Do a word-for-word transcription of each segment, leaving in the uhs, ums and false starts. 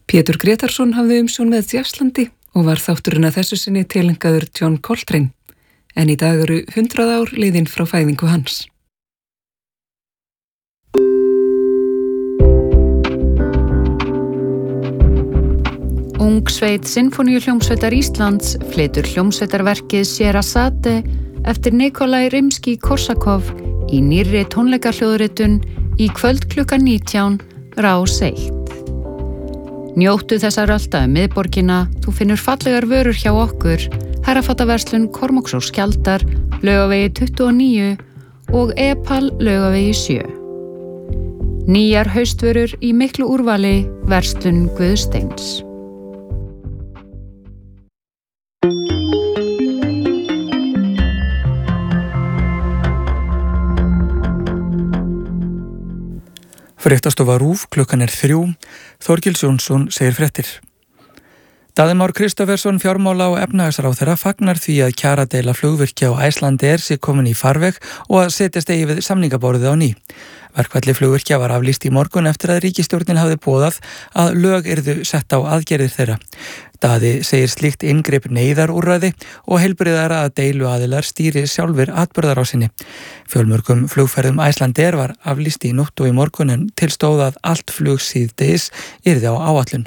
Pétur Grétarsson hafði umsjón með Jazzlandi og var þátturinn að þessu sinni tilengaður John Coltrane, en í dag eru hundrað ár liðin frá fæðingu hans. Ungsveit Sinfóníuhljómsveitar Íslands flytur hljómsveitarverkið Sherazade eftir Nikolai Rimski-Korsakov í nýrri tónleikahljóðritun í kvöld klukkan nítján Rás eitt. Njóttu þessar alltaf um miðborgina, þú finnur fallegar vörur hjá okkur, herrafattaverslun Kormáks og Skjaldar, Laugavegi tuttugu og níu og Epal Laugavegi sjö. Nýjar haustvörur í miklu úrvali, verslun Guðsteins. Fréttastofa RÚV, klukkan er þrjú, Þorgils Jónsson segir fréttir. Daði Már Kristófersson, fjármála- og efnahagsráðherra fagnar því að kjaradeila flugvirkja á Icelandair sé komin í farveg og að setjast eigi við samningaborðið á ný. Verkfalli flugvirkja var aflýst í morgun eftir að ríkisstjórnin hafði boðað að lög yrðu sett á aðgerðir þeirra. Daði segir slíkt inngrip neyðarúrræði og heilbrigðara að deiluaðilar stýri sjálfir atburðarásinni. Fjölmörgum flugferðum Icelandair var aflýst í nótt og í morgun en tilstóð að allt flug síðdegis yrði á áætlun.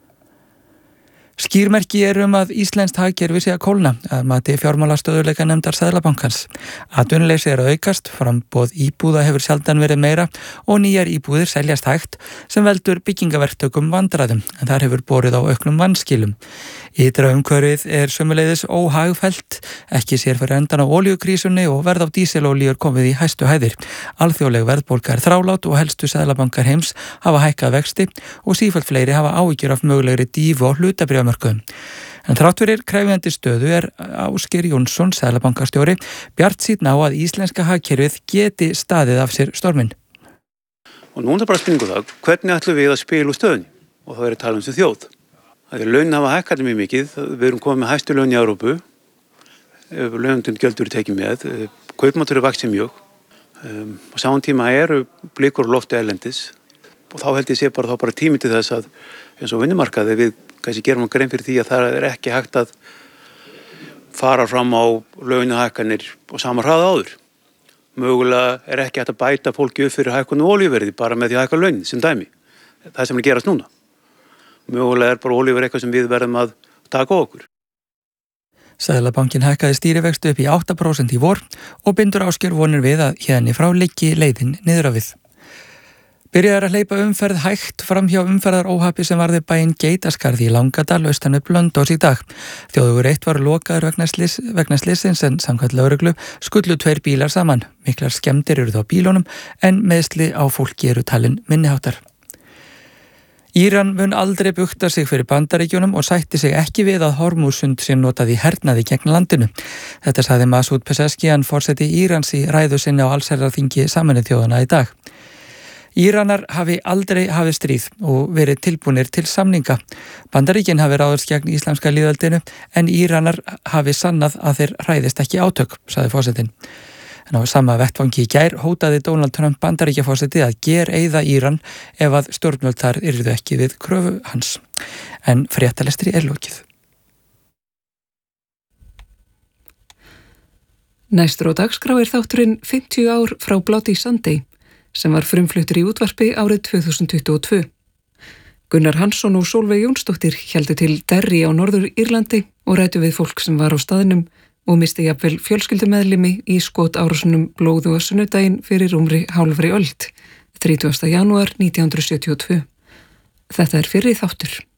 Skýrmerki er um að íslenskt hagkerfi sé að kólna að mati fjármálastöðugleikanefndar Seðlabankans. Atvinnuleysi er að aukast, framboð íbúða hefur sjaldan verið meira og nýjar íbúðir seljast hægt sem veldur byggingaverktökum vandræðum en þar hefur borið á auknum vanskilum. Ytra umhverfið er sömuleiðis óhagfellt, ekki sér fyrir endan á olíukrísunni og verð á dísilolíur komið í hæstu hæðir. Alþjóðleg verðbólga er þrálát og helstu seðlabankar heims hafa hækkað vexti og sífellt fleiri hafa áhyggjur af mögulegri dífu og hlutabréfamörkuðum. En þrátt fyrir krefjandi stöðu er Ásgeir Jónsson, seðlabankastjóri, bjartsýnn á að íslenska hagkerfið geti staðið af sér storminn. Og núna er bara spurning um það, hvernig ætlum við að spila úr stöðunni? Og það er að tala um sem þjóð. Það er launin hafa hækkað mjög mikið, við erum komið með hæstu laun í Evrópu, launundin gjöld eru tekið með, kaupmáttur er vaxið mjög, um, og saman tíma eru blikur og lofti erlendis, og þá held ég sé bara, þá bara tími til þess að eins og vinnumarkaði við kannski gerum okkur grein fyrir því að það er ekki hægt að fara fram á launahækkanir og sama hraða áður. Mögulega er ekki hægt að bæta fólki upp fyrir hækkun og olíuverði bara með því að hækka launin sem dæmi. Það sem er að gerast núna. Mögulega er bara olíuverð eitthvað sem við verðum að taka á okkur. Seðlabankinn hækkaði stýrivexti upp í átta prósent í vor og bindur Ásgeir vonir við að hérni frá liggi leiðin niður á við. Byrjaði að hleypa umferð hægt fram hjá umferðaróhappi sem varði bæinn Geitaskarð í Langadal austan við Blönduós í dag. Þjóðvegur eitt var lokaður vegna, slis, vegna slissins en samkvæmt lögreglu skullu tveir bílar saman. Miklar skemmdir eru þá bílunum en meiðsli á fólki eru talin minniháttar. Íran mun aldrei bugta sig fyrir Bandaríkjunum og sætti sig ekki við að Hormúzsund sé notað í hernaði gegn landinu. Þetta sagði Masoud Pezeshkian, forseti Írans í ræðu sinni á allsherjarþingi Sameinuðu þjóðanna í dag. Íranar hafi aldrei hafið stríð og verið tilbúnir til samninga. Bandaríkin hafi ráðast gegn íslamska lýðveldinu en Íranar hafi sannað að þeir hræðist ekki átök, sagði forsetinn. En á sama vettvangi í gær hótaði Donald Trump Bandaríkjaforseti að gereyða Íran ef að stjórnvöld þar yrðu ekki við kröfu hans. En fréttalestri er lokið. Næstur á dagskrá er þátturinn fimmtíu ár frá Bloody Sunday sem var frumfluttur í útvarpi árið tvö þúsund tuttugu og tvö. Gunnar Hansson og Sólveig Jónsdóttir héldu til Derry á Norður Írlandi og ræddu við fólk sem var á staðnum og misti jafnvel fjölskyldumeðlimi í skotárásunum blóðu á sunnudaginn fyrir rúmri hálfri öld, þrítugasta janúar nítján hundruð sjötíu og tvö. Þetta er fyrri þáttur.